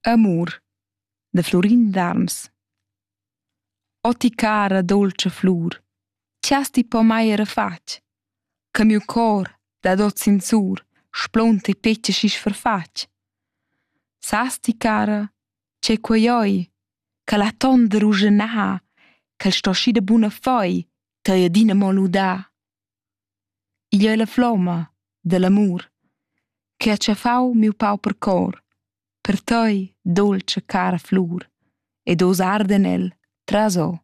Amur, da Florin d'Arms. O ti cara dolce flur, ch'asti po mai era fatg, che miu cor da dot sinsur splonta e petga schisch farfatg. Sas ti cara, c'è quei oi, che la ton da ruschenar, ch'el sto schi da buna foi, tei adina mo ludà. Igl ei la flomma da l'amur, che ha tschafau miu pauper cor, per tei dolce cara flur, ed os arda en el tras o.